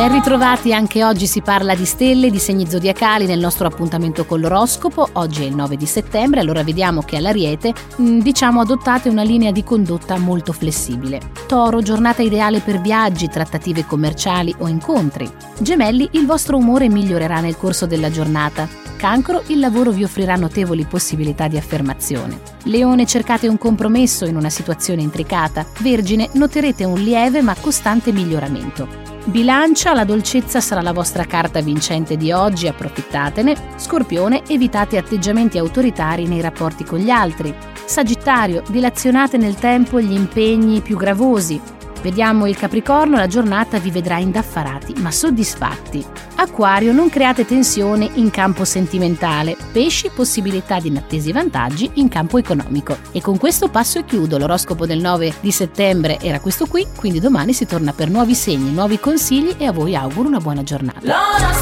Ben ritrovati, anche oggi si parla di stelle, di segni zodiacali nel nostro appuntamento con l'oroscopo. Oggi è il 9 di settembre, allora vediamo che all'Ariete adottate una linea di condotta molto flessibile. Toro, giornata ideale per viaggi, trattative commerciali o incontri. Gemelli, il vostro umore migliorerà nel corso della giornata. Cancro, il lavoro vi offrirà notevoli possibilità di affermazione. Leone, cercate un compromesso in una situazione intricata. Vergine, noterete un lieve ma costante miglioramento. Bilancia, la dolcezza sarà la vostra carta vincente di oggi, approfittatene. Scorpione, evitate atteggiamenti autoritari nei rapporti con gli altri. Sagittario, dilazionate nel tempo gli impegni più gravosi. Vediamo il Capricorno, la giornata vi vedrà indaffarati ma soddisfatti. Acquario, non create tensione in campo sentimentale. Pesci, possibilità di inattesi vantaggi in campo economico. E con questo passo e chiudo. L'oroscopo del 9 di settembre era questo qui, quindi domani si torna per nuovi segni, nuovi consigli e a voi auguro una buona giornata.